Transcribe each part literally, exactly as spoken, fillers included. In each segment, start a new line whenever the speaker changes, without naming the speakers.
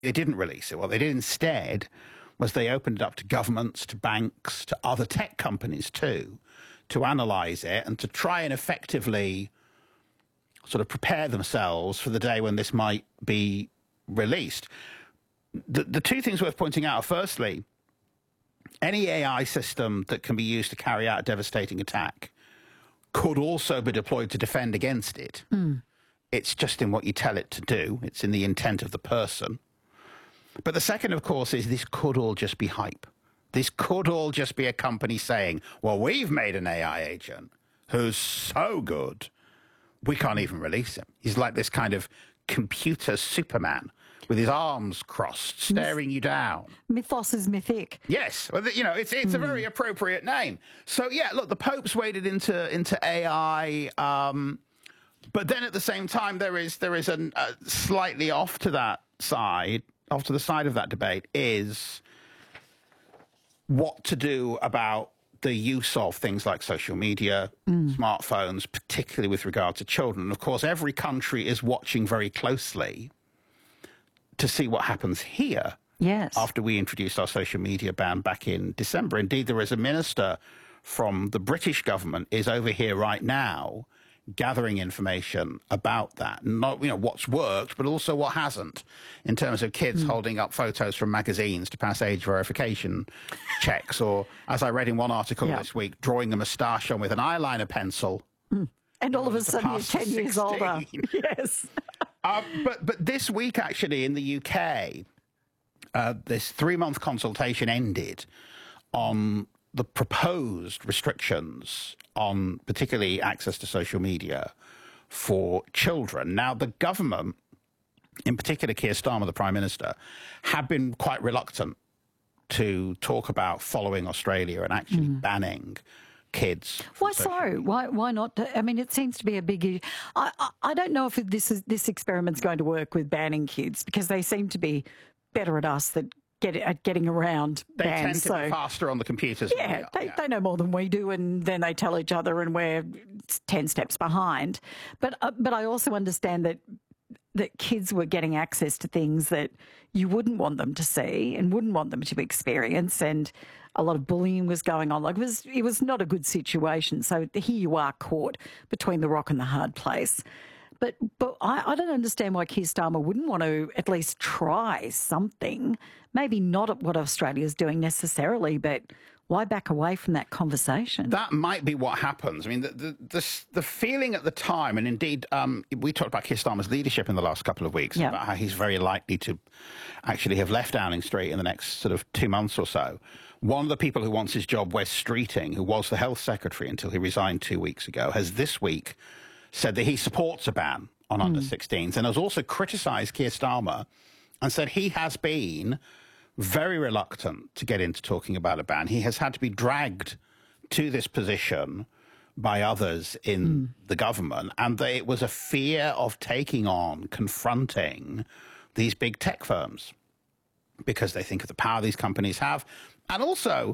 they didn't release it. What they did instead was they opened it up to governments, to banks, to other tech companies too, to analyse it and to try and effectively sort of prepare themselves for the day when this might be released. The, the two things worth pointing out are, firstly, any A I system that can be used to carry out a devastating attack could also be deployed to defend against it. Mm. It's just in what you tell it to do. It's in the intent of the person. But the second, of course, is this could all just be hype. This could all just be a company saying, well, we've made an A I agent who's so good, we can't even release him. He's like this kind of computer Superman with his arms crossed, staring Myth- you down.
Mythos is mythic.
Yes. Well, you know, it's it's mm. a very appropriate name. So, yeah, look, the Pope's waded into, into A I, um, but then at the same time, there is, there is a uh, slightly off to that side, off to the side of that debate, is what to do about the use of things like social media, mm. smartphones, particularly with regard to children. And of course, every country is watching very closely to see what happens here.
Yes.
After we introduced our social media ban back in December. Indeed, there is a minister from the British government is over here right now gathering information about that. Not, you know, what's worked, but also what hasn't, in terms of kids mm. holding up photos from magazines to pass age verification checks, or, as I read in one article yeah. this week, drawing a moustache on with an eyeliner pencil.
Mm. And all of a sudden you're ten sixteen years older. Yes.
uh, but, but this week, actually, in the U K, uh, this three-month consultation ended on the proposed restrictions on particularly access to social media for children. Now, the government, in particular Keir Starmer, the Prime Minister, have been quite reluctant to talk about following Australia and actually mm. banning kids.
Why so? Why why not? I mean, it seems to be a big issue. I, I, I don't know if this is this experiment's going to work with banning kids, because they seem to be better at us that Get, at getting around
they
bans.
tend to
so,
be faster on the computers.
Yeah, they,
yeah,
they know more than we do, and then they tell each other, and we're ten steps behind. But uh, but I also understand that that kids were getting access to things that you wouldn't want them to see and wouldn't want them to experience, and a lot of bullying was going on. Like it was, it was not a good situation. So here you are caught between the rock and the hard place. But but I, I don't understand why Keir Starmer wouldn't want to at least try something. Maybe not at what Australia's doing necessarily, but why back away from that conversation?
That might be what happens. I mean, the the, the, the feeling at the time, and indeed um, we talked about Keir Starmer's leadership in the last couple of weeks, yep. about how he's very likely to actually have left Downing Street in the next sort of two months or so. One of the people who wants his job, Wes Streeting, who was the health secretary until he resigned two weeks ago, has this week said that he supports a ban on mm. under sixteens, and has also criticised Keir Starmer and said he has been very reluctant to get into talking about a ban. He has had to be dragged to this position by others in mm. the government, and that it was a fear of taking on, confronting these big tech firms because they think of the power these companies have. And also,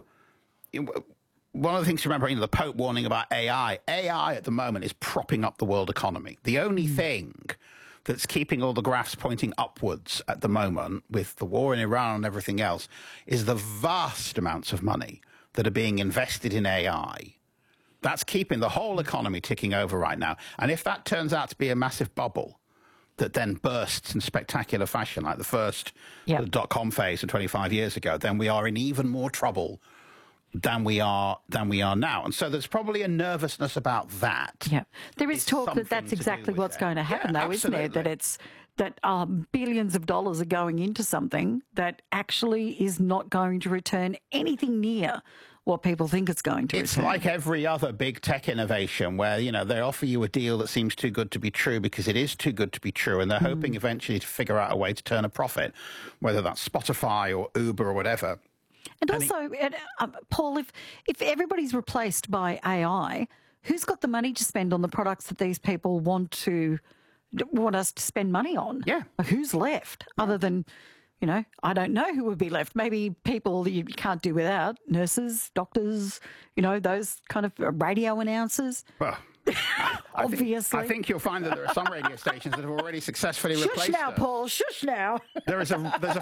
one of the things to remember, you know, the Pope warning about A I. A I at the moment is propping up the world economy. The only mm. thing that's keeping all the graphs pointing upwards at the moment, with the war in Iran and everything else, is the vast amounts of money that are being invested in A I. That's keeping the whole economy ticking over right now. And if that turns out to be a massive bubble that then bursts in spectacular fashion, like the first yep. the dot-com phase of twenty-five years ago, then we are in even more trouble than we are than we are now. And so there's probably a nervousness about that.
Yeah, there is talk that that's exactly what's it. going to happen, yeah, though, absolutely. isn't there? That it's that um, billions of dollars are going into something that actually is not going to return anything near what people think it's going to
it's
return.
It's like every other big tech innovation where, you know, they offer you a deal that seems too good to be true because it is too good to be true, and they're mm. hoping eventually to figure out a way to turn a profit, whether that's Spotify or Uber or whatever.
And, and also, he, uh, Paul, if, if everybody's replaced by A I, who's got the money to spend on the products that these people want to want us to spend money on?
Yeah.
Who's left yeah. other than, you know, I don't know who would be left. Maybe people you can't do without, nurses, doctors, you know, those kind of radio announcers.
Well, I
obviously.
Think, I think you'll find that there are some radio stations that have already successfully
Shush
replaced
now,
them.
Paul. Shush now.
There is a there's a